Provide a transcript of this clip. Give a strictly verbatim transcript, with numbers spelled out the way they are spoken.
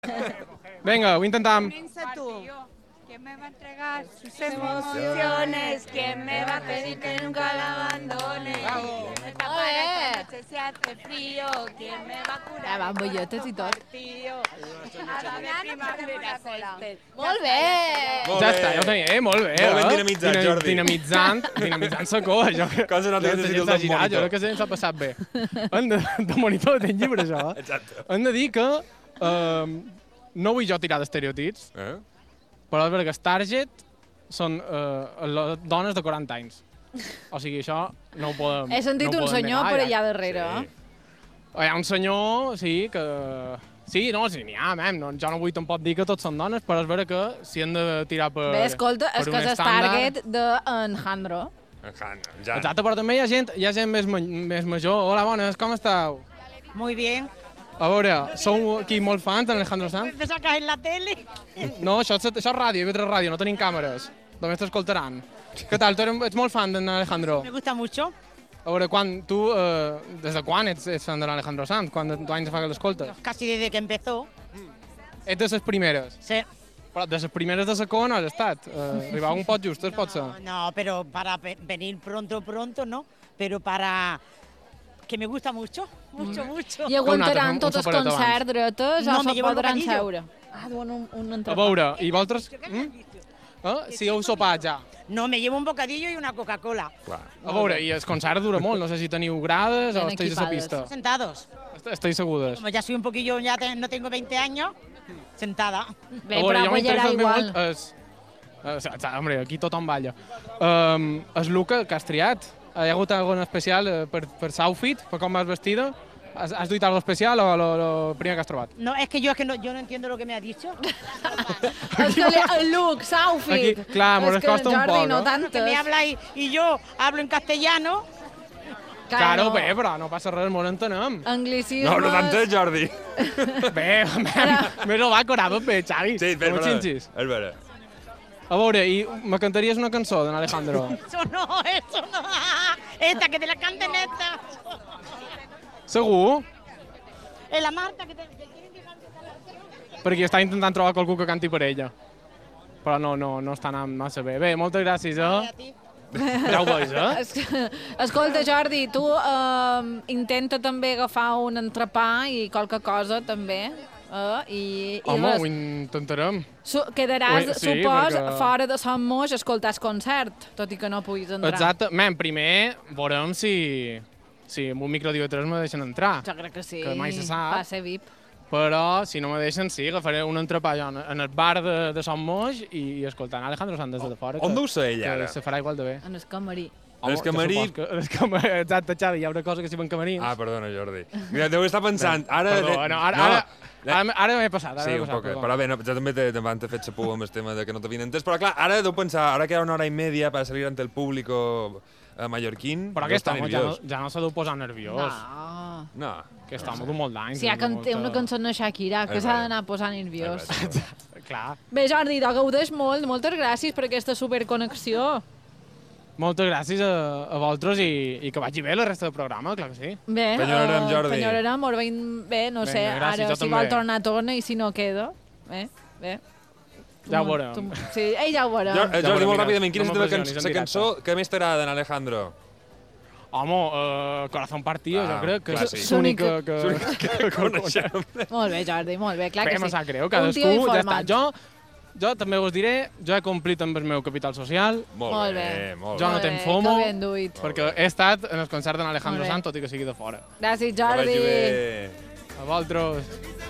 Venga, ho intentam. Comienza tú. ¿Quién me va a entregar sus emociones? ¿Quién me va a pedir que nunca la abandone? ¿Quién me tapará esta noche si hace frío? ¿Quién me va a curar? Ah, va, bolletes i tot. Molt bé! Ja està, ja ho tenia, eh? Molt bé. Molt ben eh? dinamitzat, Dina- Jordi. Dinamitzant, dinamitzant sa cor, això. Com se nota que Jo necessito el s'ha del girat, monitor. Jo crec que se'ns ha passat bé. Hem de, de monitor de llibre, això. eh? Exacte. Hem de dir que eh, no vull jo tirar d'estereotips, Eh? però és veritat que el target són eh, les dones de quaranta anys. O sigui, això no ho podem He sentit no ho un podem senyor negar, per ja. allà darrere. Sí. Hi ha un senyor, sí, que... Sí, no, sí, n'hi ha, mem. No, jo no vull tampoc dir que tots són dones, però és veritat que si hem de tirar per... Bé, escolta, per és que un és el estàndard- target d'en Jandro. Jan, Jan. Exacte, però també hi ha gent, hi ha gent més, ma més major. Hola, bones, com esteu? Muy bien. A veure, sou aquí molt fans d'Alejandro Sanz? ¿Te sacas en la tele? No, això, és- això és ràdio, ve ràdio, no tenim càmeres. Només t'escoltaran. Què tal, tu eres- ets molt fan d'Alejandro? Me gusta mucho. A veure, quan, tu, eh, des de quan ets, ets fan de l'Alejandro Sanz? Quant anys fa que l'escoltes? Casi desde que empezó. Ets de les primeres. Sí. Però de les primeres de la cova no has estat. Eh, arribava un pot justes, pot ser. No, pero para ve- venir pronto, pronto, no. Pero para que me gusta mucho, mucho, mucho. I aguantaran un tots els superet abans. concerts dretes No, o me se llevo el podran bocadillo. seure? Ah, duen un, un A entrepà. veure, i vosaltres... Mm? Eh? Si heu sopat ja. No, me llevo un bocadillo y una Coca-Cola. Clar. A veure, i el concert dura molt. No sé si teniu grades o Ben esteu a la equipades. pista. Sentados. Est- Esteu segudes. Como ya soy un poquillo, ya te- no tengo veinte años, sentada. Bé, A veure, però jo ballarà m'interessa igual. molt és... és, és, hombre, aquí tothom balla. Um, és Luca, que has triat. Hi ha hagut algun especial eh, per, per l'outfit, per com vas vestida? Has, has duit algo especial o lo, lo primer que has trobat? No, es que yo es que no, yo no entiendo lo que me ha dicho. És que li- el look, l'outfit. Aquí, clar, mos És que costa un Jordi, poc, no no? tantes. Que me habla y, y yo hablo en castellano. Claro, bé, però no passa res, mos entenem. Anglicismes. No, no tant, Jordi. Bé, m'he robat corava bé, Xavi. Sí, no però... xinxis. És vera. A veure, i me cantaries una cançó d'en Alejandro? Eso no, eso no. Esta, que te la canten esta. Segur? Es la Marta que te que quieren dejar de la Perquè està intentant trobar qualcú que canti per ella. Però no, no, no està anant massa bé. Bé, moltes gràcies, eh? Ja ho veus, eh? Es- Escolta, Jordi, tu eh, intenta també agafar un entrepà i qualque cosa, també. Eh? I, i Home, res. ho intentarem. Su quedaràs, Ui, sí, supos, perquè- fora de Sant Moix a escoltar el concert, tot i que no puguis entrar. Exacte. Men, primer veurem si, si amb un micro d'I V tres me deixen entrar. Jo crec que sí. Que mai se sap. Va ser V I P. Però, si no me deixen, sí, agafaré un entrepà jo en, en el bar de, de Sant Moix i, i escoltant Alejandro Sanz des de fora. On que- deu ser ell, ara? Que se farà igual de bé. En el camarí. En el camarí- jo supos Que, en el camarí... Exacte, Xavi, hi ha una cosa que si van camarins. Ah, perdona, Jordi. Mira, deu estar pensant, ara... Perdó, no, ara, No, ara, ara, ara m'he passat. Ara Sí, m'he un passat, poc, perdó. però bé, no, jo també te, te van te fet por amb el tema de que no t'havien entès, però clar, ara deu pensar, ara queda una hora i media per salir ante el público eh, mallorquín, Però deu aquest estar home ja no, nerviós. ja no s'ha de posar nerviós. No. No. Aquest home du molt d'anys. Si ha du canté molta- una cançó de Shakira, que És s'ha vera. d'anar posant nerviós. És veritat. Clar. Bé, Jordi, te gaudeix molt. Moltes gràcies per aquesta superconnexió. Moltes gràcies a, a vosaltres i, i que vagi bé la resta del programa, clar que sí. Bé, Penyorarem, eh, Jordi. Penyorarem, o bé, bé, no Vinga, sé, gràcies, ara jo si també. vol tornar, torna, i si no queda. Bé, bé. Ja ho Tu- veurem. tu- Sí, ell ja ho veurà. Jo, eh, Ja Jordi, veurem, molt mira, ràpidament, quina no és la, teva m'empressionis, can en la cançó que més t'agrada d'en Alejandro? Home, uh, Corazón Partido, Ah, jo crec que clàssic. és l'única que, L'única que, que Coneixem. Molt bé, Jordi, molt bé, clar Bé, que me sí. sap greu, Un tio cadascú, ja està. informat. Jo, jo també us diré, jo he complit amb el meu capital social, Molt, Molt bé, bé. molt Jo bé. no Molt tenc bé, FOMO. que ben duit. perquè he estat en el concert d'en Alejandro Molt bé. Sanz, tot i que sigui de fora. Gràcies, Que vagi Jordi. bé. A vosaltres.